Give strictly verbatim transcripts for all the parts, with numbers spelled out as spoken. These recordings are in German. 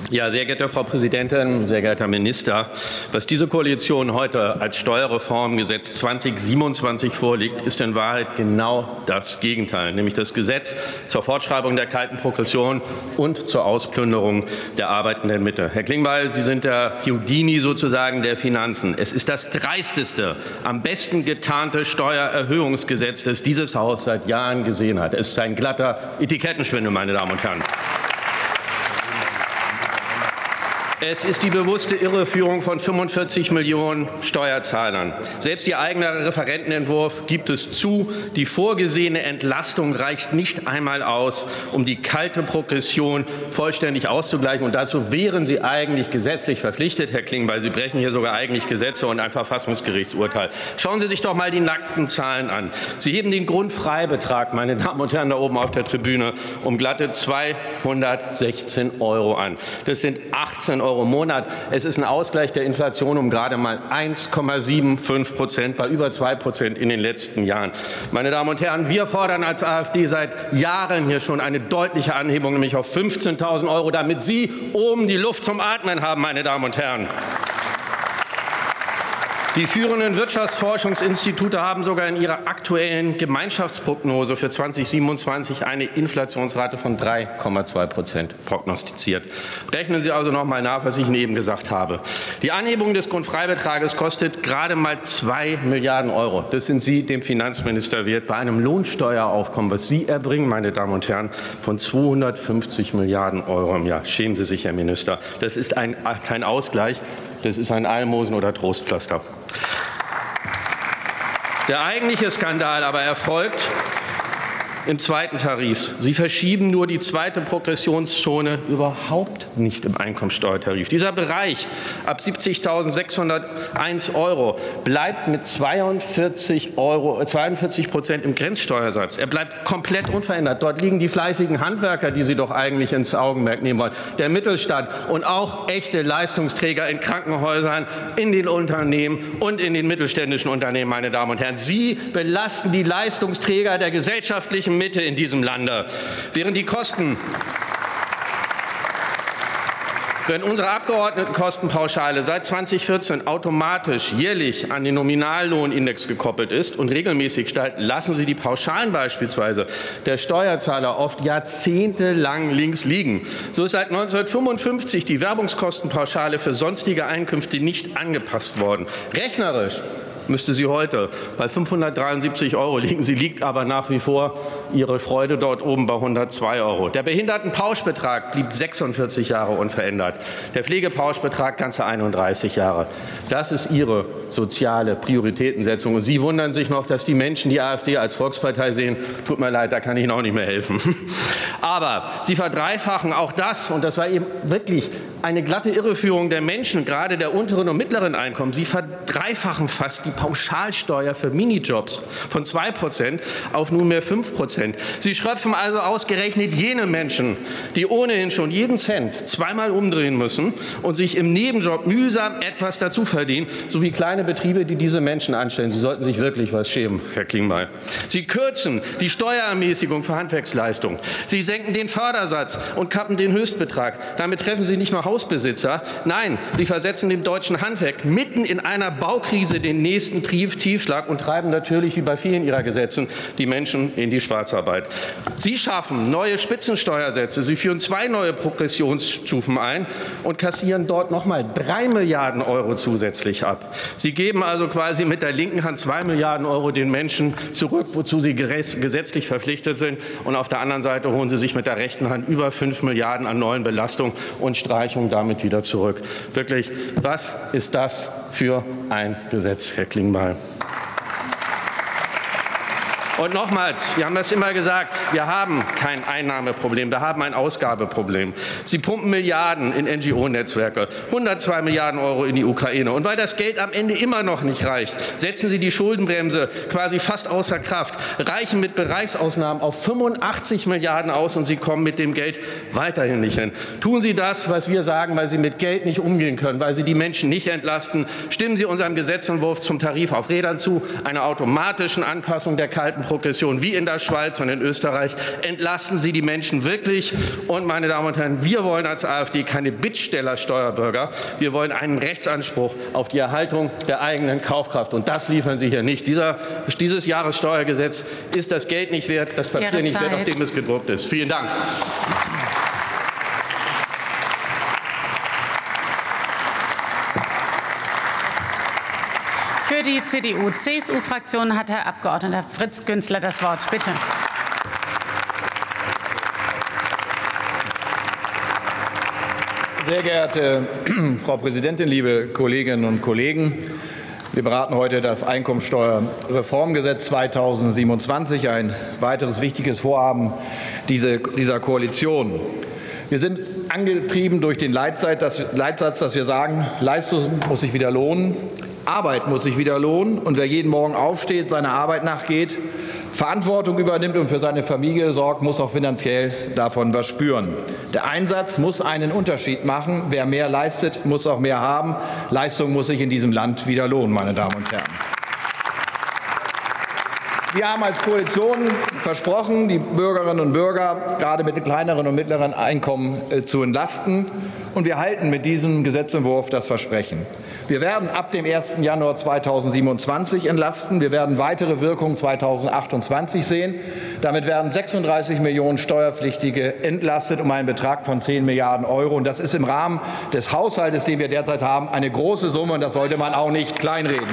Ja, sehr geehrte Frau Präsidentin, sehr geehrter Minister, was diese Koalition heute als Steuerreformgesetz zweitausendsiebenundzwanzig vorlegt, ist in Wahrheit genau das Gegenteil, nämlich das Gesetz zur Fortschreibung der kalten Progression und zur Ausplünderung der arbeitenden Mitte. Herr Klingbeil, Sie sind der Houdini sozusagen der Finanzen. Es ist das dreisteste, am besten getarnte Steuererhöhungsgesetz, das dieses Haus seit Jahren gesehen hat. Es ist ein glatter Etikettenschwindel, meine Damen und Herren. Es ist die bewusste Irreführung von fünfundvierzig Millionen Steuerzahlern. Selbst Ihr eigener Referentenentwurf gibt es zu, die vorgesehene Entlastung reicht nicht einmal aus, um die kalte Progression vollständig auszugleichen. Und dazu wären Sie eigentlich gesetzlich verpflichtet, Herr Klingbeil. Sie brechen hier sogar eigentlich Gesetze und ein Verfassungsgerichtsurteil. Schauen Sie sich doch mal die nackten Zahlen an. Sie heben den Grundfreibetrag, meine Damen und Herren, da oben auf der Tribüne, um glatte zweihundertsechzehn Euro an. Das sind achtzehn Euro im Monat. Es ist ein Ausgleich der Inflation um gerade mal eins Komma fünfundsiebzig Prozent bei über zwei Prozent in den letzten Jahren. Meine Damen und Herren, wir fordern als AfD seit Jahren hier schon eine deutliche Anhebung, nämlich auf fünfzehntausend Euro, damit Sie oben die Luft zum Atmen haben, meine Damen und Herren. Die führenden Wirtschaftsforschungsinstitute haben sogar in ihrer aktuellen Gemeinschaftsprognose für zweitausendsiebenundzwanzig eine Inflationsrate von drei Komma zwei Prozent prognostiziert. Rechnen Sie also noch mal nach, was ich Ihnen eben gesagt habe. Die Anhebung des Grundfreibetrages kostet gerade mal zwei Milliarden Euro. Das sind Sie dem Finanzminister wert bei einem Lohnsteueraufkommen, was Sie erbringen, meine Damen und Herren, von zweihundertfünfzig Milliarden Euro im Jahr. Schämen Sie sich, Herr Minister. Das ist ein, kein Ausgleich. Das ist ein Almosen- oder Trostpflaster. Der eigentliche Skandal aber erfolgt im zweiten Tarif. Sie verschieben nur die zweite Progressionszone überhaupt nicht im Einkommensteuertarif. Dieser Bereich ab siebzigtausendsechshunderteins Euro bleibt mit zweiundvierzig Euro, zweiundvierzig Prozent im Grenzsteuersatz. Er bleibt komplett unverändert. Dort liegen die fleißigen Handwerker, die Sie doch eigentlich ins Augenmerk nehmen wollen, der Mittelstand und auch echte Leistungsträger in Krankenhäusern, in den Unternehmen und in den mittelständischen Unternehmen, meine Damen und Herren. Sie belasten die Leistungsträger der gesellschaftlichen Mitte in diesem Lande, während die Kosten Wenn unsere Abgeordnetenkostenpauschale seit zweitausendvierzehn automatisch jährlich an den Nominallohnindex gekoppelt ist und regelmäßig steigt, lassen Sie die Pauschalen beispielsweise der Steuerzahler oft jahrzehntelang links liegen. So ist seit neunzehnhundertfünfundfünfzig die Werbungskostenpauschale für sonstige Einkünfte nicht angepasst worden. Rechnerisch müsste sie heute bei fünfhundertdreiundsiebzig Euro liegen. Sie liegt aber nach wie vor, Ihre Freude dort oben, bei hundertzwei Euro. Der Behindertenpauschbetrag blieb sechsundvierzig Jahre unverändert. Der Pflegepauschbetrag ganze einunddreißig Jahre. Das ist Ihre soziale Prioritätensetzung. Und Sie wundern sich noch, dass die Menschen die AfD als Volkspartei sehen. Tut mir leid, da kann ich Ihnen auch nicht mehr helfen. Aber Sie verdreifachen auch das, und das war eben wirklich eine glatte Irreführung der Menschen, gerade der unteren und mittleren Einkommen. Sie verdreifachen fast die Pauschalsteuer für Minijobs von zwei Prozent auf nunmehr fünf Prozent. Sie schröpfen also ausgerechnet jene Menschen, die ohnehin schon jeden Cent zweimal umdrehen müssen und sich im Nebenjob mühsam etwas dazu verdienen, sowie kleine Betriebe, die diese Menschen anstellen. Sie sollten sich wirklich was schämen, Herr Klingbeil. Sie kürzen die Steuerermäßigung für Handwerksleistungen. Sie senken den Fördersatz und kappen den Höchstbetrag. Damit treffen Sie nicht nur Hausbesitzer. Nein, Sie versetzen dem deutschen Handwerk mitten in einer Baukrise den nächsten Tiefschlag und treiben natürlich, wie bei vielen Ihrer Gesetzen, die Menschen in die Schwarzarbeit. Sie schaffen neue Spitzensteuersätze. Sie führen zwei neue Progressionsstufen ein und kassieren dort noch mal drei Milliarden Euro zusätzlich ab. Sie geben also quasi mit der linken Hand zwei Milliarden Euro den Menschen zurück, wozu sie gesetzlich verpflichtet sind. Und auf der anderen Seite holen Sie sich mit der rechten Hand über fünf Milliarden an neuen Belastungen und Streichungen damit wieder zurück. Wirklich, was ist das für ein Gesetz, Herr Klingbeil? Und nochmals, wir haben das immer gesagt, wir haben kein Einnahmeproblem, wir haben ein Ausgabeproblem. Sie pumpen Milliarden in N G O-Netzwerke, hundertzwei Milliarden Euro in die Ukraine. Und weil das Geld am Ende immer noch nicht reicht, setzen Sie die Schuldenbremse quasi fast außer Kraft, reichen mit Bereichsausnahmen auf fünfundachtzig Milliarden aus, und Sie kommen mit dem Geld weiterhin nicht hin. Tun Sie das, was wir sagen, weil Sie mit Geld nicht umgehen können, weil Sie die Menschen nicht entlasten. Stimmen Sie unserem Gesetzentwurf zum Tarif auf Rädern zu, einer automatischen Anpassung der kalten Progression wie in der Schweiz und in Österreich. Entlasten Sie die Menschen wirklich. Und, meine Damen und Herren, wir wollen als AfD keine Bittstellersteuerbürger. Wir wollen einen Rechtsanspruch auf die Erhaltung der eigenen Kaufkraft. Und das liefern Sie hier nicht. Dieser, dieses Jahressteuergesetz ist das Geld nicht wert, das Papier nicht wert, auf dem es gedruckt ist. Vielen Dank. Für die C D U C S U-Fraktion hat Herr Abgeordneter Fritz Günzler das Wort. Bitte. Sehr geehrte Frau Präsidentin, liebe Kolleginnen und Kollegen! Wir beraten heute das Einkommensteuerreformgesetz zweitausendsiebenundzwanzig, ein weiteres wichtiges Vorhaben dieser Koalition. Wir sind angetrieben durch den Leitsatz, dass wir sagen, Leistung muss sich wieder lohnen, Arbeit muss sich wieder lohnen, und wer jeden Morgen aufsteht, seiner Arbeit nachgeht, Verantwortung übernimmt und für seine Familie sorgt, muss auch finanziell davon was spüren. Der Einsatz muss einen Unterschied machen. Wer mehr leistet, muss auch mehr haben. Leistung muss sich in diesem Land wieder lohnen, meine Damen und Herren. Wir haben als Koalition versprochen, die Bürgerinnen und Bürger gerade mit kleineren und mittleren Einkommen äh, zu entlasten. Und wir halten mit diesem Gesetzentwurf das Versprechen. Wir werden ab dem ersten Januar zweitausendsiebenundzwanzig entlasten. Wir werden weitere Wirkungen zweitausendachtundzwanzig sehen. Damit werden sechsunddreißig Millionen Steuerpflichtige entlastet um einen Betrag von zehn Milliarden Euro. Und das ist im Rahmen des Haushaltes, den wir derzeit haben, eine große Summe. Und das sollte man auch nicht kleinreden.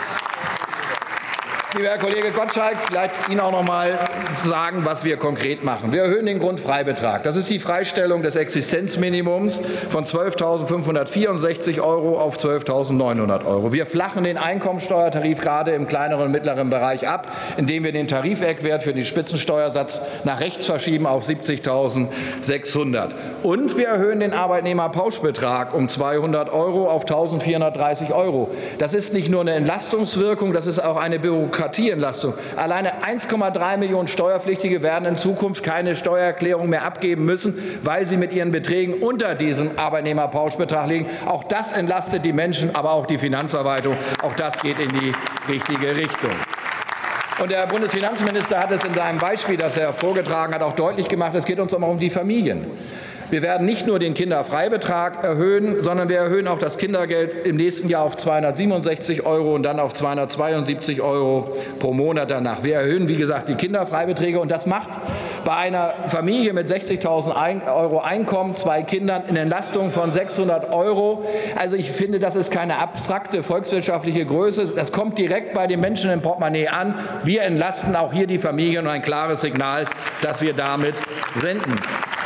Lieber Herr Kollege Gottschalk, vielleicht Ihnen auch noch mal sagen, was wir konkret machen. Wir erhöhen den Grundfreibetrag. Das ist die Freistellung des Existenzminimums von zwölftausendfünfhundertvierundsechzig Euro auf zwölftausendneunhundert Euro. Wir flachen den Einkommensteuertarif gerade im kleineren und mittleren Bereich ab, indem wir den Tarifeckwert für den Spitzensteuersatz nach rechts verschieben auf siebzigtausendsechshundert. Und wir erhöhen den Arbeitnehmerpauschbetrag um zweihundert Euro auf eintausendvierhundertdreißig Euro. Das ist nicht nur eine Entlastungswirkung, das ist auch eine Bürokratieentlastung. Alleine eins Komma drei Millionen Steuerpflichtige werden in Zukunft keine Steuererklärung mehr abgeben müssen, weil sie mit ihren Beträgen unter diesem Arbeitnehmerpauschbetrag liegen. Auch das entlastet die Menschen, aber auch die Finanzverwaltung. Auch das geht in die richtige Richtung. Und der Bundesfinanzminister hat es in seinem Beispiel, das er vorgetragen hat, auch deutlich gemacht, es geht uns auch um die Familien. Wir werden nicht nur den Kinderfreibetrag erhöhen, sondern wir erhöhen auch das Kindergeld im nächsten Jahr auf zweihundertsiebenundsechzig Euro und dann auf zweihundertzweiundsiebzig Euro pro Monat danach. Wir erhöhen, wie gesagt, die Kinderfreibeträge, und das macht bei einer Familie mit sechzigtausend Euro Einkommen, zwei Kindern, eine Entlastung von sechshundert Euro. Also ich finde, das ist keine abstrakte volkswirtschaftliche Größe. Das kommt direkt bei den Menschen im Portemonnaie an. Wir entlasten auch hier die Familien, und ein klares Signal, das wir damit senden.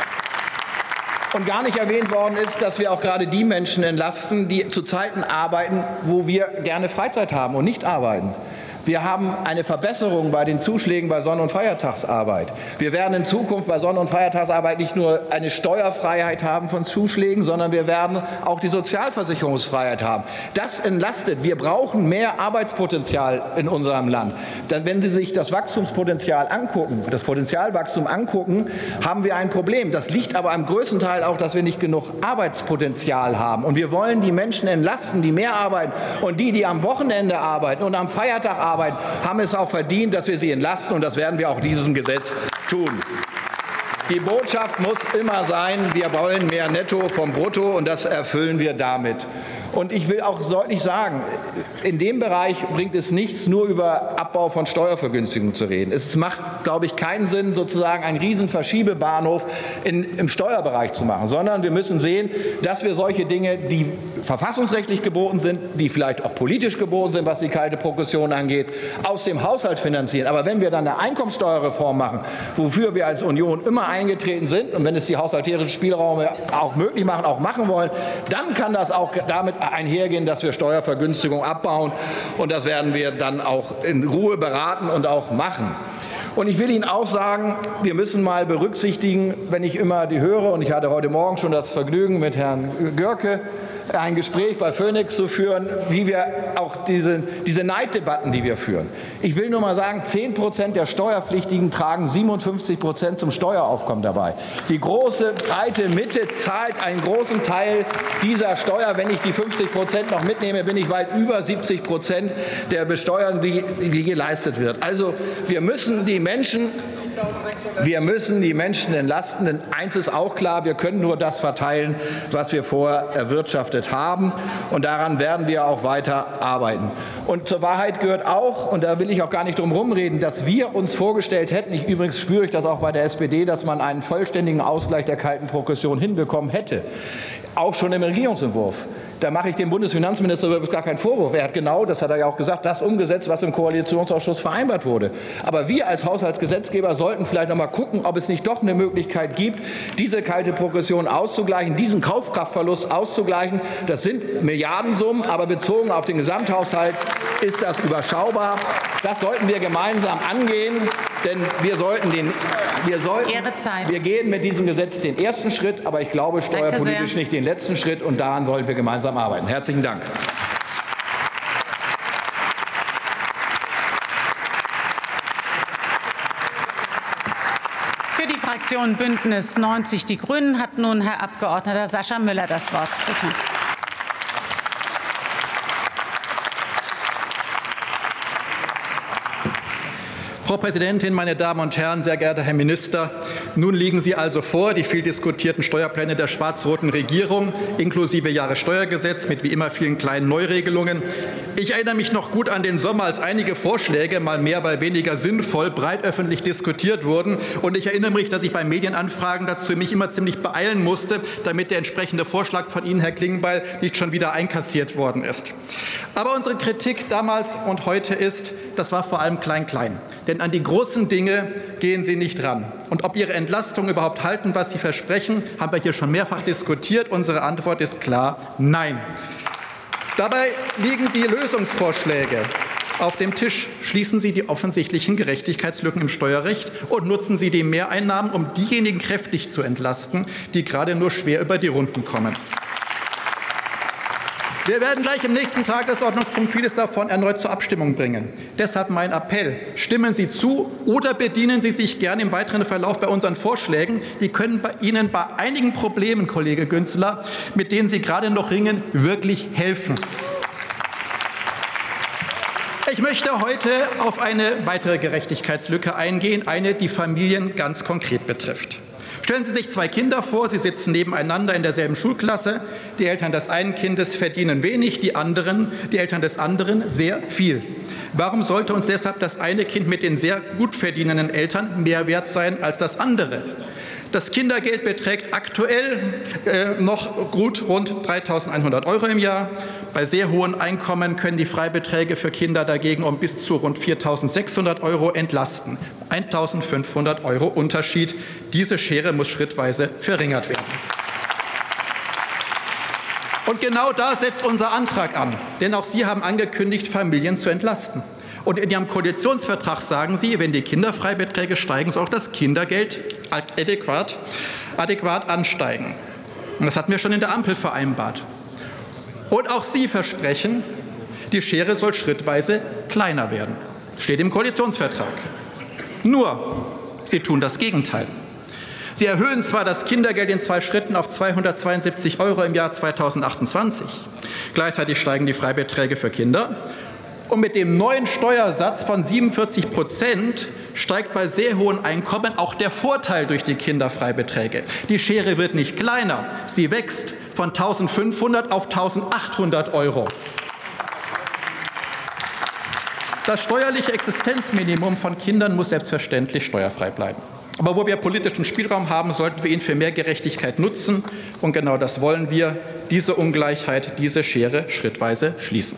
Und gar nicht erwähnt worden ist, dass wir auch gerade die Menschen entlasten, die zu Zeiten arbeiten, wo wir gerne Freizeit haben und nicht arbeiten. Wir haben eine Verbesserung bei den Zuschlägen bei Sonn- und Feiertagsarbeit. Wir werden in Zukunft bei Sonn- und Feiertagsarbeit nicht nur eine Steuerfreiheit haben von Zuschlägen, sondern wir werden auch die Sozialversicherungsfreiheit haben. Das entlastet. Wir brauchen mehr Arbeitspotenzial in unserem Land. Denn wenn Sie sich das Wachstumspotenzial angucken, das Potenzialwachstum angucken, haben wir ein Problem. Das liegt aber am größten Teil auch, dass wir nicht genug Arbeitspotenzial haben. Und wir wollen die Menschen entlasten, die mehr arbeiten. Und die, die am Wochenende arbeiten und am Feiertag arbeiten, haben es auch verdient, dass wir sie entlasten, und das werden wir auch diesem Gesetz tun. Die Botschaft muss immer sein, wir wollen mehr Netto vom Brutto, und das erfüllen wir damit. Und ich will auch deutlich sagen, in dem Bereich bringt es nichts, nur über Abbau von Steuervergünstigungen zu reden. Es macht, glaube ich, keinen Sinn, sozusagen einen riesen Verschiebebahnhof in, im Steuerbereich zu machen, sondern wir müssen sehen, dass wir solche Dinge, die verfassungsrechtlich geboten sind, die vielleicht auch politisch geboten sind, was die kalte Progression angeht, aus dem Haushalt finanzieren. Aber wenn wir dann eine Einkommensteuerreform machen, wofür wir als Union immer eingetreten sind, und wenn es die haushalterischen Spielräume auch möglich machen, auch machen wollen, dann kann das auch damit einhergehen, dass wir Steuervergünstigung abbauen, und das werden wir dann auch in Ruhe beraten und auch machen. Und ich will Ihnen auch sagen, wir müssen mal berücksichtigen, wenn ich immer die höre, und ich hatte heute Morgen schon das Vergnügen, mit Herrn Görke ein Gespräch bei Phoenix zu führen, wie wir auch diese, diese Neiddebatten, die wir führen. Ich will nur mal sagen, zehn Prozent der Steuerpflichtigen tragen siebenundfünfzig Prozent zum Steueraufkommen dabei. Die große, breite Mitte zahlt einen großen Teil dieser Steuer. Wenn ich die fünfzig Prozent noch mitnehme, bin ich weit über siebzig Prozent der Besteuerung, die, die geleistet wird. Also wir müssen die Menschen Wir müssen die Menschen entlasten, denn eins ist auch klar, wir können nur das verteilen, was wir vorher erwirtschaftet haben. Und daran werden wir auch weiter arbeiten. Und zur Wahrheit gehört auch, und da will ich auch gar nicht drum rumreden, dass wir uns vorgestellt hätten, ich, übrigens spüre ich das auch bei der S P D, dass man einen vollständigen Ausgleich der kalten Progression hinbekommen hätte. Auch schon im Regierungsentwurf. Da mache ich dem Bundesfinanzminister übrigens gar keinen Vorwurf. Er hat genau, das hat er ja auch gesagt, das umgesetzt, was im Koalitionsausschuss vereinbart wurde. Aber wir als Haushaltsgesetzgeber sollten vielleicht noch mal gucken, ob es nicht doch eine Möglichkeit gibt, diese kalte Progression auszugleichen, diesen Kaufkraftverlust auszugleichen. Das sind Milliardensummen, aber bezogen auf den Gesamthaushalt ist das überschaubar. Das sollten wir gemeinsam angehen, denn wir sollten den, wir sollten, Ihre Zeit. wir gehen mit diesem Gesetz den ersten Schritt, aber ich glaube steuerpolitisch nicht den letzten Schritt, und daran sollten wir gemeinsam arbeiten. Herzlichen Dank. Für die Fraktion Bündnis neunzig Die Grünen hat nun Herr Abgeordneter Sascha Müller das Wort. Bitte. Frau Präsidentin, meine Damen und Herren, sehr geehrter Herr Minister! Nun liegen Sie also vor, die viel diskutierten Steuerpläne der schwarz-roten Regierung, inklusive Jahressteuergesetz mit wie immer vielen kleinen Neuregelungen. Ich erinnere mich noch gut an den Sommer, als einige Vorschläge, mal mehr, mal weniger sinnvoll, breit öffentlich diskutiert wurden. Und ich erinnere mich, dass ich bei Medienanfragen dazu mich immer ziemlich beeilen musste, damit der entsprechende Vorschlag von Ihnen, Herr Klingbeil, nicht schon wieder einkassiert worden ist. Aber unsere Kritik damals und heute ist, das war vor allem klein-klein. Denn an die großen Dinge gehen Sie nicht ran. Und ob Ihre Entlastungen überhaupt halten, was Sie versprechen, haben wir hier schon mehrfach diskutiert. Unsere Antwort ist klar: Nein. Dabei liegen die Lösungsvorschläge auf dem Tisch. Schließen Sie die offensichtlichen Gerechtigkeitslücken im Steuerrecht und nutzen Sie die Mehreinnahmen, um diejenigen kräftig zu entlasten, die gerade nur schwer über die Runden kommen. Wir werden gleich im nächsten Tagesordnungspunkt vieles davon erneut zur Abstimmung bringen. Deshalb mein Appell: Stimmen Sie zu oder bedienen Sie sich gern im weiteren Verlauf bei unseren Vorschlägen. Die können bei Ihnen bei einigen Problemen, Kollege Günzler, mit denen Sie gerade noch ringen, wirklich helfen. Ich möchte heute auf eine weitere Gerechtigkeitslücke eingehen, eine, die Familien ganz konkret betrifft. Stellen Sie sich zwei Kinder vor, sie sitzen nebeneinander in derselben Schulklasse. Die Eltern des einen Kindes verdienen wenig, die anderen, die Eltern des anderen sehr viel. Warum sollte uns deshalb das eine Kind mit den sehr gut verdienenden Eltern mehr wert sein als das andere? Das Kindergeld beträgt aktuell äh, noch gut rund dreitausendeinhundert Euro im Jahr. Bei sehr hohen Einkommen können die Freibeträge für Kinder dagegen um bis zu rund viertausendsechshundert Euro entlasten. eintausendfünfhundert Euro Unterschied. Diese Schere muss schrittweise verringert werden. Und genau da setzt unser Antrag an. Denn auch Sie haben angekündigt, Familien zu entlasten. Und in Ihrem Koalitionsvertrag sagen Sie, wenn die Kinderfreibeträge steigen, soll auch das Kindergeld adäquat, adäquat ansteigen. Und das hatten wir schon in der Ampel vereinbart. Und auch Sie versprechen, die Schere soll schrittweise kleiner werden. Das steht im Koalitionsvertrag. Nur, Sie tun das Gegenteil. Sie erhöhen zwar das Kindergeld in zwei Schritten auf zweihundertzweiundsiebzig Euro im Jahr zweitausendachtundzwanzig. Gleichzeitig steigen die Freibeträge für Kinder. Und mit dem neuen Steuersatz von siebenundvierzig Prozent steigt bei sehr hohen Einkommen auch der Vorteil durch die Kinderfreibeträge. Die Schere wird nicht kleiner, sie wächst von eintausendfünfhundert auf eintausendachthundert Euro. Das steuerliche Existenzminimum von Kindern muss selbstverständlich steuerfrei bleiben. Aber wo wir politischen Spielraum haben, sollten wir ihn für mehr Gerechtigkeit nutzen. Und genau das wollen wir, diese Ungleichheit, diese Schere schrittweise schließen.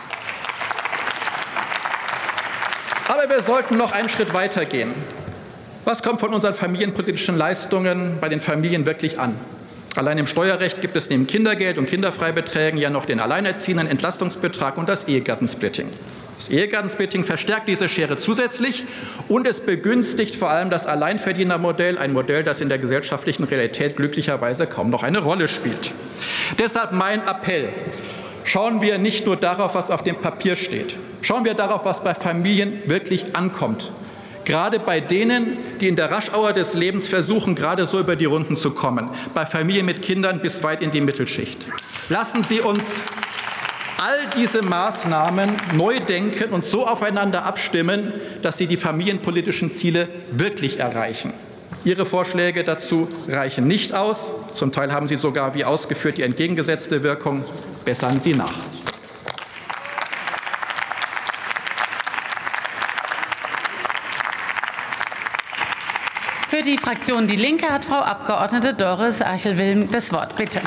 Aber wir sollten noch einen Schritt weiter gehen. Was kommt von unseren familienpolitischen Leistungen bei den Familien wirklich an? Allein im Steuerrecht gibt es neben Kindergeld und Kinderfreibeträgen ja noch den Alleinerziehenden Entlastungsbetrag und das Ehegattensplitting. Das Ehegattensplitting verstärkt diese Schere zusätzlich und es begünstigt vor allem das Alleinverdienermodell, ein Modell, das in der gesellschaftlichen Realität glücklicherweise kaum noch eine Rolle spielt. Deshalb mein Appell: Schauen wir nicht nur darauf, was auf dem Papier steht. Schauen wir darauf, was bei Familien wirklich ankommt. Gerade bei denen, die in der Raschauer des Lebens versuchen, gerade so über die Runden zu kommen. Bei Familien mit Kindern bis weit in die Mittelschicht. Lassen Sie uns all diese Maßnahmen neu denken und so aufeinander abstimmen, dass sie die familienpolitischen Ziele wirklich erreichen. Ihre Vorschläge dazu reichen nicht aus. Zum Teil haben sie sogar, wie ausgeführt, die entgegengesetzte Wirkung. Bessern Sie nach. Für die Fraktion Die Linke hat Frau Abgeordnete Doris Archel-Wilm das Wort. Bitte.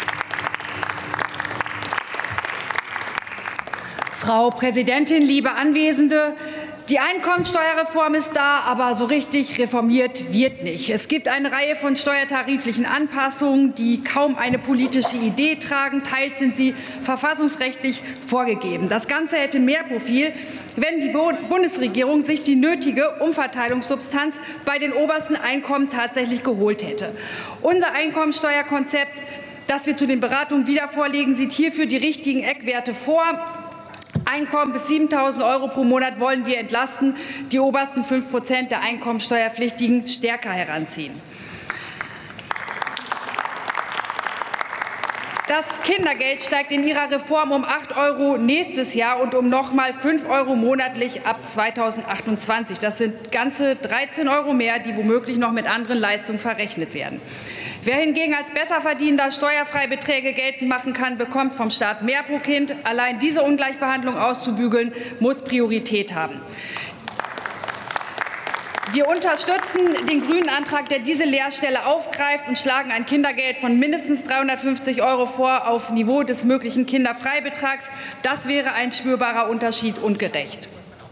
Frau Präsidentin, liebe Anwesende! Die Einkommensteuerreform ist da, aber so richtig reformiert wird nicht. Es gibt eine Reihe von steuertariflichen Anpassungen, die kaum eine politische Idee tragen. Teils sind sie verfassungsrechtlich vorgegeben. Das Ganze hätte mehr Profil, wenn die Bundesregierung sich die nötige Umverteilungssubstanz bei den obersten Einkommen tatsächlich geholt hätte. Unser Einkommensteuerkonzept, das wir zu den Beratungen wieder vorlegen, sieht hierfür die richtigen Eckwerte vor. Einkommen bis siebentausend Euro pro Monat wollen wir entlasten, die obersten fünf Prozent der Einkommensteuerpflichtigen stärker heranziehen. Das Kindergeld steigt in ihrer Reform um acht Euro nächstes Jahr und um noch mal fünf Euro monatlich ab zweitausendachtundzwanzig. Das sind ganze dreizehn Euro mehr, die womöglich noch mit anderen Leistungen verrechnet werden. Wer hingegen als Besserverdienender Steuerfreibeträge geltend machen kann, bekommt vom Staat mehr pro Kind. Allein diese Ungleichbehandlung auszubügeln, muss Priorität haben. Wir unterstützen den grünen Antrag, der diese Leerstelle aufgreift, und schlagen ein Kindergeld von mindestens dreihundertfünfzig Euro vor auf Niveau des möglichen Kinderfreibetrags. Das wäre ein spürbarer Unterschied und gerecht.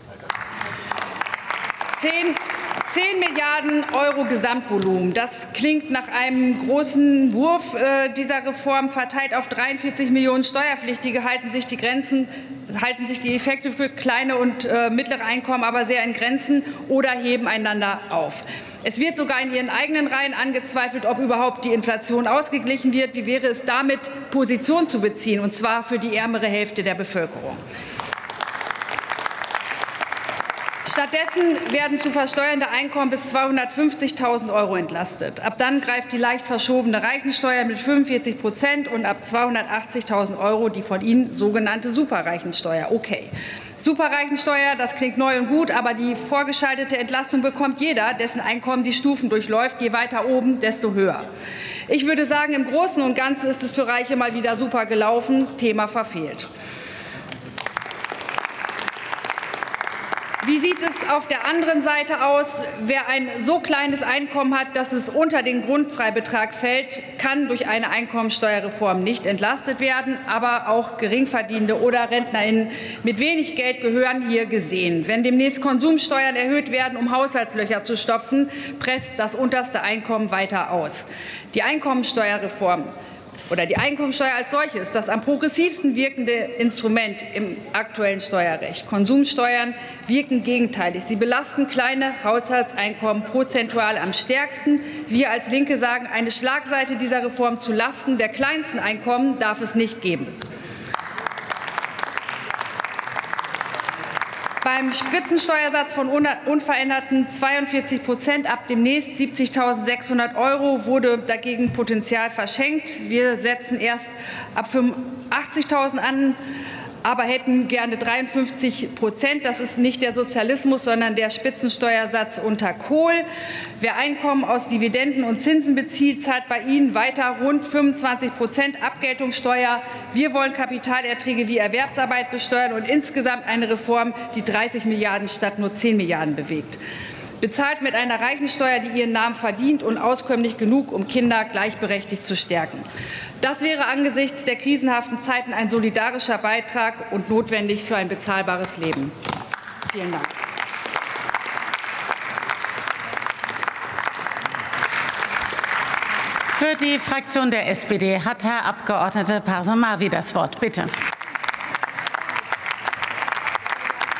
Zehn zehn Milliarden Euro Gesamtvolumen. Das klingt nach einem großen Wurf äh, dieser Reform. Verteilt auf dreiundvierzig Millionen Steuerpflichtige halten sich die Grenzen, halten sich die Effekte für kleine und äh, mittlere Einkommen aber sehr in Grenzen oder heben einander auf. Es wird sogar in ihren eigenen Reihen angezweifelt, ob überhaupt die Inflation ausgeglichen wird. Wie wäre es damit, Position zu beziehen, und zwar für die ärmere Hälfte der Bevölkerung? Stattdessen werden zu versteuernde Einkommen bis zweihundertfünfzigtausend Euro entlastet. Ab dann greift die leicht verschobene Reichensteuer mit fünfundvierzig Prozent und ab zweihundertachtzigtausend Euro die von Ihnen sogenannte Superreichensteuer. Okay. Superreichensteuer, das klingt neu und gut, aber die vorgeschaltete Entlastung bekommt jeder, dessen Einkommen die Stufen durchläuft. Je weiter oben, desto höher. Ich würde sagen, im Großen und Ganzen ist es für Reiche mal wieder super gelaufen. Thema verfehlt. Wie sieht es auf der anderen Seite aus? Wer ein so kleines Einkommen hat, dass es unter den Grundfreibetrag fällt, kann durch eine Einkommensteuerreform nicht entlastet werden. Aber auch Geringverdienende oder RentnerInnen mit wenig Geld gehören hier gesehen. Wenn demnächst Konsumsteuern erhöht werden, um Haushaltslöcher zu stopfen, presst das unterste Einkommen weiter aus. Die Einkommensteuerreform oder die Einkommensteuer als solche ist das am progressivsten wirkende Instrument im aktuellen Steuerrecht. Konsumsteuern wirken gegenteilig. Sie belasten kleine Haushaltseinkommen prozentual am stärksten. Wir als Linke sagen, eine Schlagseite dieser Reform zu Lasten der kleinsten Einkommen darf es nicht geben. Beim Spitzensteuersatz von unveränderten zweiundvierzig Prozent ab demnächst siebzigtausendsechshundert Euro wurde dagegen Potenzial verschenkt. Wir setzen erst ab fünfundachtzigtausend an, aber hätten gerne dreiundfünfzig Prozent. Das ist nicht der Sozialismus, sondern der Spitzensteuersatz unter Kohl. Wer Einkommen aus Dividenden und Zinsen bezieht, zahlt bei Ihnen weiter rund fünfundzwanzig Prozent Abgeltungssteuer. Wir wollen Kapitalerträge wie Erwerbsarbeit besteuern und insgesamt eine Reform, die dreißig Milliarden statt nur zehn Milliarden bewegt. Bezahlt mit einer Reichensteuer, die ihren Namen verdient und auskömmlich genug, um Kinder gleichberechtigt zu stärken. Das wäre angesichts der krisenhaften Zeiten ein solidarischer Beitrag und notwendig für ein bezahlbares Leben. Vielen Dank. Für die Fraktion der S P D hat Herr Abgeordneter Parsomavi das Wort. Bitte.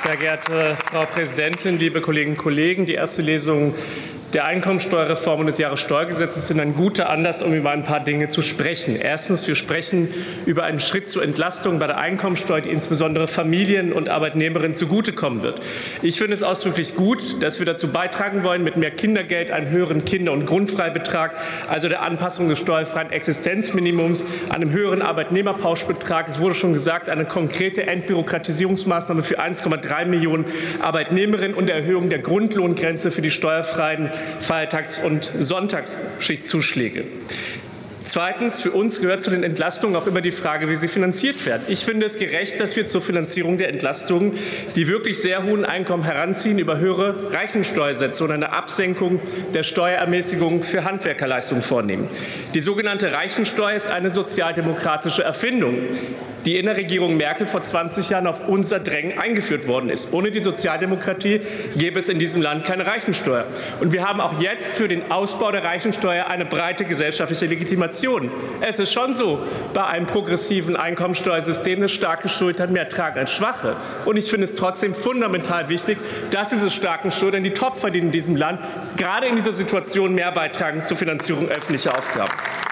Sehr geehrte Frau Präsidentin, liebe Kolleginnen und Kollegen! Die erste Lesung der Einkommensteuerreform und des Jahressteuergesetzes sind ein guter Anlass, um über ein paar Dinge zu sprechen. Erstens, wir sprechen über einen Schritt zur Entlastung bei der Einkommensteuer, die insbesondere Familien und Arbeitnehmerinnen zugutekommen wird. Ich finde es ausdrücklich gut, dass wir dazu beitragen wollen, mit mehr Kindergeld einen höheren Kinder- und Grundfreibetrag, also der Anpassung des steuerfreien Existenzminimums, einem höheren Arbeitnehmerpauschbetrag. Es wurde schon gesagt, eine konkrete Entbürokratisierungsmaßnahme für eins Komma drei Millionen Arbeitnehmerinnen und der Erhöhung der Grundlohngrenze für die steuerfreien Feiertags- und Sonntagsschichtzuschläge. Zweitens, für uns gehört zu den Entlastungen auch immer die Frage, wie sie finanziert werden. Ich finde es gerecht, dass wir zur Finanzierung der Entlastungen die wirklich sehr hohen Einkommen heranziehen über höhere Reichensteuersätze und eine Absenkung der Steuerermäßigung für Handwerkerleistungen vornehmen. Die sogenannte Reichensteuer ist eine sozialdemokratische Erfindung, die in der Regierung Merkel vor zwanzig Jahren auf unser Drängen eingeführt worden ist. Ohne die Sozialdemokratie gäbe es in diesem Land keine Reichensteuer. Und wir haben auch jetzt für den Ausbau der Reichensteuer eine breite gesellschaftliche Legitimation. Es ist schon so, bei einem progressiven Einkommensteuersystem, dass starke Schultern mehr tragen als schwache. Und ich finde es trotzdem fundamental wichtig, dass diese starken Schultern, die Topverdiener in diesem Land, gerade in dieser Situation mehr beitragen zur Finanzierung öffentlicher Aufgaben.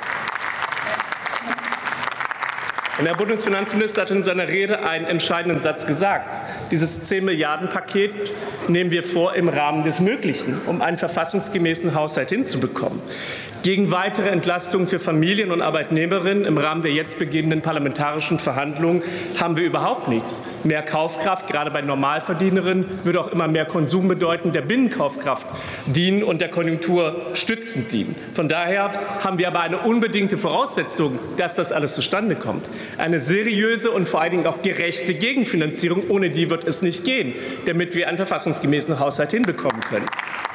Und der Bundesfinanzminister hat in seiner Rede einen entscheidenden Satz gesagt. Dieses zehn Milliarden Paket nehmen wir vor im Rahmen des Möglichen, um einen verfassungsgemäßen Haushalt hinzubekommen. Gegen weitere Entlastungen für Familien und Arbeitnehmerinnen im Rahmen der jetzt beginnenden parlamentarischen Verhandlungen haben wir überhaupt nichts. Mehr Kaufkraft, gerade bei Normalverdienerinnen, würde auch immer mehr Konsum bedeuten, der Binnenkaufkraft dienen und der Konjunktur stützend dienen. Von daher haben wir aber eine unbedingte Voraussetzung, dass das alles zustande kommt. Eine seriöse und vor allen Dingen auch gerechte Gegenfinanzierung, ohne die wird es nicht gehen, damit wir einen verfassungsgemäßen Haushalt hinbekommen können.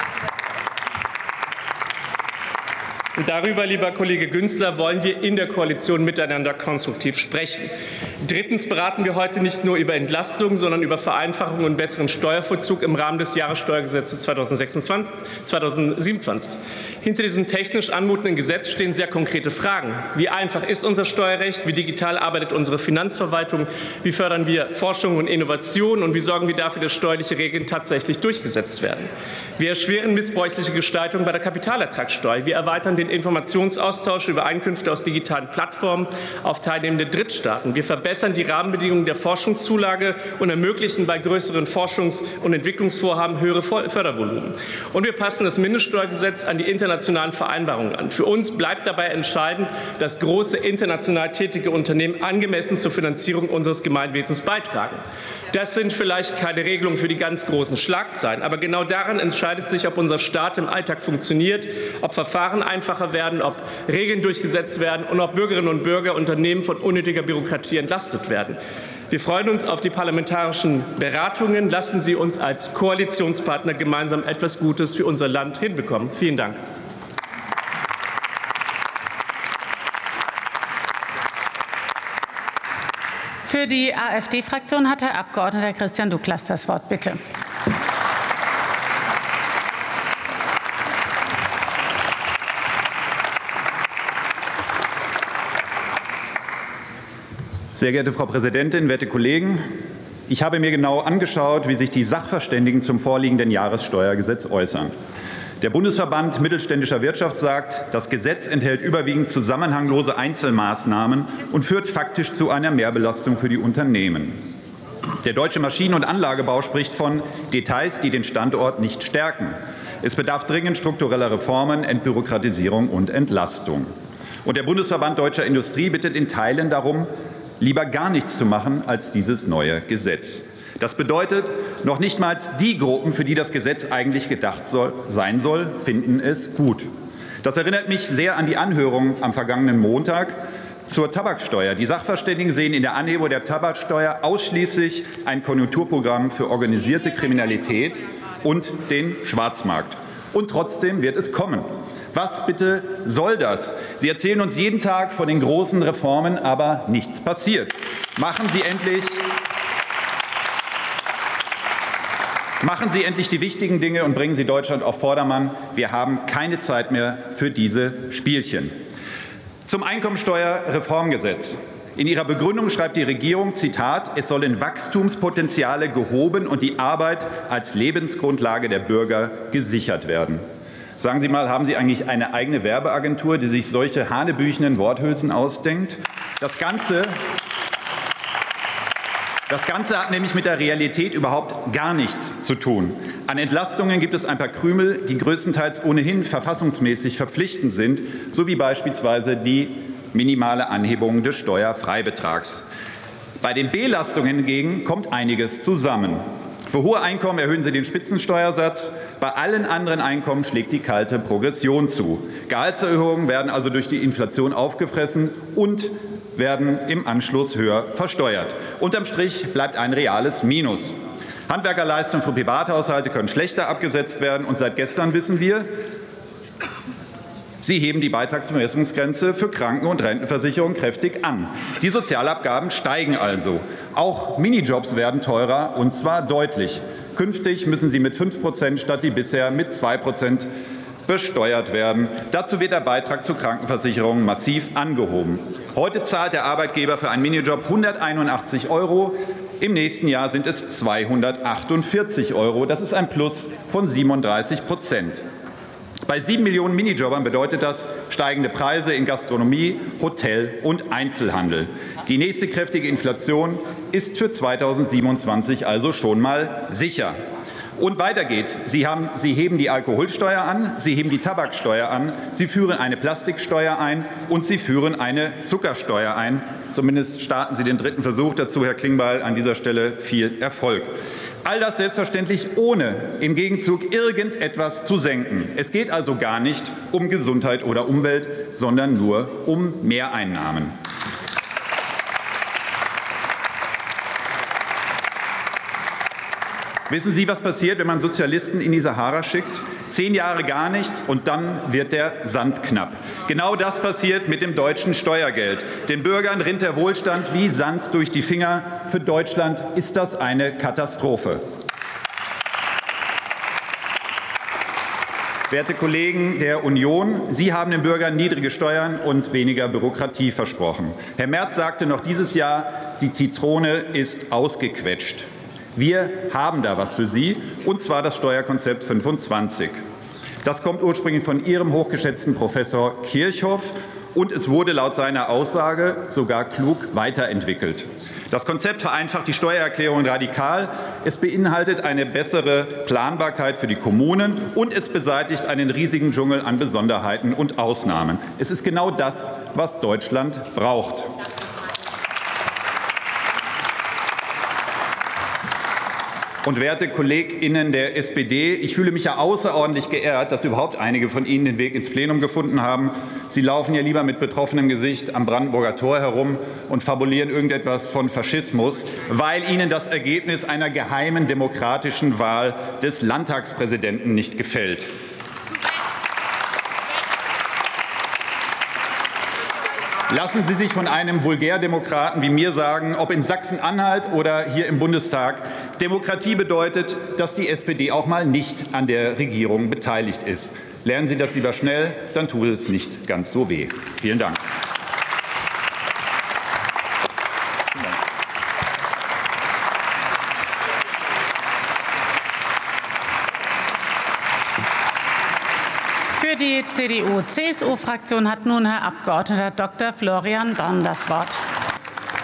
Und darüber, lieber Kollege Günzler, wollen wir in der Koalition miteinander konstruktiv sprechen. Drittens beraten wir heute nicht nur über Entlastung, sondern über Vereinfachung und besseren Steuervollzug im Rahmen des Jahressteuergesetzes zweitausendsiebenundzwanzig. Hinter diesem technisch anmutenden Gesetz stehen sehr konkrete Fragen. Wie einfach ist unser Steuerrecht? Wie digital arbeitet unsere Finanzverwaltung? Wie fördern wir Forschung und Innovation? Und wie sorgen wir dafür, dass steuerliche Regeln tatsächlich durchgesetzt werden? Wir erschweren missbräuchliche Gestaltung bei der Kapitalertragssteuer. Wir erweitern den Informationsaustausch über Einkünfte aus digitalen Plattformen auf teilnehmende Drittstaaten. Wir verbessern die Rahmenbedingungen der Forschungszulage und ermöglichen bei größeren Forschungs- und Entwicklungsvorhaben höhere Fördervolumen. Und wir passen das Mindeststeuergesetz an die internationalen Vereinbarungen an. Für uns bleibt dabei entscheidend, dass große international tätige Unternehmen angemessen zur Finanzierung unseres Gemeinwesens beitragen. Das sind vielleicht keine Regelungen für die ganz großen Schlagzeilen, aber genau daran entscheidet sich, ob unser Staat im Alltag funktioniert, ob Verfahren einfacher werden, ob Regeln durchgesetzt werden und ob Bürgerinnen und Bürger, Unternehmen von unnötiger Bürokratie entlastet werden. Wir freuen uns auf die parlamentarischen Beratungen. Lassen Sie uns als Koalitionspartner gemeinsam etwas Gutes für unser Land hinbekommen. Vielen Dank. Für die AfD-Fraktion hat Herr Abgeordneter Christian Douglas das Wort. Bitte. Sehr geehrte Frau Präsidentin, werte Kollegen! Ich habe mir genau angeschaut, wie sich die Sachverständigen zum vorliegenden Jahressteuergesetz äußern. Der Bundesverband Mittelständischer Wirtschaft sagt, das Gesetz enthält überwiegend zusammenhanglose Einzelmaßnahmen und führt faktisch zu einer Mehrbelastung für die Unternehmen. Der Deutsche Maschinen- und Anlagebau spricht von Details, die den Standort nicht stärken. Es bedarf dringend struktureller Reformen, Entbürokratisierung und Entlastung. Und der Bundesverband Deutscher Industrie bittet in Teilen darum, lieber gar nichts zu machen als dieses neue Gesetz. Das bedeutet, noch nicht mal die Gruppen, für die das Gesetz eigentlich gedacht soll, sein soll, finden es gut. Das erinnert mich sehr an die Anhörung am vergangenen Montag zur Tabaksteuer. Die Sachverständigen sehen in der Anhebung der Tabaksteuer ausschließlich ein Konjunkturprogramm für organisierte Kriminalität und den Schwarzmarkt. Und trotzdem wird es kommen. Was bitte soll das? Sie erzählen uns jeden Tag von den großen Reformen, aber nichts passiert. Machen Sie endlich Machen Sie endlich die wichtigen Dinge und bringen Sie Deutschland auf Vordermann. Wir haben keine Zeit mehr für diese Spielchen. Zum Einkommensteuerreformgesetz. In ihrer Begründung schreibt die Regierung, Zitat, es sollen Wachstumspotenziale gehoben und die Arbeit als Lebensgrundlage der Bürger gesichert werden. Sagen Sie mal, haben Sie eigentlich eine eigene Werbeagentur, die sich solche hanebüchenen Worthülsen ausdenkt? Das Ganze Das Ganze hat nämlich mit der Realität überhaupt gar nichts zu tun. An Entlastungen gibt es ein paar Krümel, die größtenteils ohnehin verfassungsmäßig verpflichtend sind, so wie beispielsweise die minimale Anhebung des Steuerfreibetrags. Bei den Belastungen hingegen kommt einiges zusammen. Für hohe Einkommen erhöhen Sie den Spitzensteuersatz. Bei allen anderen Einkommen schlägt die kalte Progression zu. Gehaltserhöhungen werden also durch die Inflation aufgefressen und werden im Anschluss höher versteuert. Unterm Strich bleibt ein reales Minus. Handwerkerleistungen für Privathaushalte können schlechter abgesetzt werden. Und seit gestern wissen wir, Sie heben die Beitragsbemessungsgrenze für Kranken- und Rentenversicherung kräftig an. Die Sozialabgaben steigen also. Auch Minijobs werden teurer, und zwar deutlich. Künftig müssen sie mit fünf Prozent statt wie bisher mit zwei Prozent besteuert werden. Dazu wird der Beitrag zur Krankenversicherung massiv angehoben. Heute zahlt der Arbeitgeber für einen Minijob hunderteinundachtzig Euro. Im nächsten Jahr sind es zweihundertachtundvierzig Euro. Das ist ein Plus von siebenunddreißig Prozent. Bei sieben Millionen Minijobbern bedeutet das steigende Preise in Gastronomie, Hotel und Einzelhandel. Die nächste kräftige Inflation ist für zweitausendsiebenundzwanzig also schon mal sicher. Und weiter geht's. Sie, haben, Sie heben die Alkoholsteuer an, Sie heben die Tabaksteuer an, Sie führen eine Plastiksteuer ein und Sie führen eine Zuckersteuer ein. Zumindest starten Sie den dritten Versuch dazu, Herr Klingbeil. An dieser Stelle viel Erfolg. All das selbstverständlich ohne im Gegenzug irgendetwas zu senken. Es geht also gar nicht um Gesundheit oder Umwelt, sondern nur um Mehreinnahmen. Wissen Sie, was passiert, wenn man Sozialisten in die Sahara schickt? Zehn Jahre gar nichts und dann wird der Sand knapp. Genau das passiert mit dem deutschen Steuergeld. Den Bürgern rinnt der Wohlstand wie Sand durch die Finger. Für Deutschland ist das eine Katastrophe. Werte Kollegen der Union, Sie haben den Bürgern niedrige Steuern und weniger Bürokratie versprochen. Herr Merz sagte noch dieses Jahr, die Zitrone ist ausgequetscht. Wir haben da was für Sie, und zwar das Steuerkonzept fünfundzwanzig. Das kommt ursprünglich von Ihrem hochgeschätzten Professor Kirchhoff, und es wurde laut seiner Aussage sogar klug weiterentwickelt. Das Konzept vereinfacht die Steuererklärung radikal. Es beinhaltet eine bessere Planbarkeit für die Kommunen, und es beseitigt einen riesigen Dschungel an Besonderheiten und Ausnahmen. Es ist genau das, was Deutschland braucht. Und werte KollegInnen der S P D, ich fühle mich ja außerordentlich geehrt, dass überhaupt einige von Ihnen den Weg ins Plenum gefunden haben. Sie laufen ja lieber mit betroffenem Gesicht am Brandenburger Tor herum und fabulieren irgendetwas von Faschismus, weil Ihnen das Ergebnis einer geheimen demokratischen Wahl des Landtagspräsidenten nicht gefällt. Lassen Sie sich von einem Vulgärdemokraten wie mir sagen, ob in Sachsen-Anhalt oder hier im Bundestag, Demokratie bedeutet, dass die S P D auch mal nicht an der Regierung beteiligt ist. Lernen Sie das lieber schnell, dann tut es nicht ganz so weh. Vielen Dank. Für die C D U C S U-Fraktion hat nun Herr Abgeordneter Doktor Florian Dorn das Wort.